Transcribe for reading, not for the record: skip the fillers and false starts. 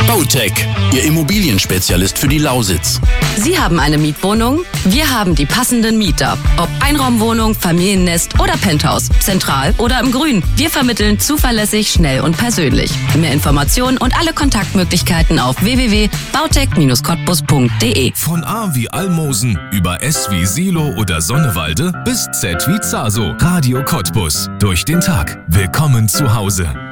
Bautech, Ihr Immobilienspezialist für die Lausitz. Sie haben eine Mietwohnung? Wir haben die passenden Mieter. Ob Einraumwohnung, Familiennest oder Penthouse, zentral oder im Grün. Wir vermitteln zuverlässig, schnell und persönlich. Mehr Informationen und alle Kontaktmöglichkeiten auf www.bautech-cottbus.de. Von A wie Almosen über S wie Silo oder Sonnewalde bis Z wie Zaso. Radio Cottbus. Durch den Tag. Willkommen zu Hause.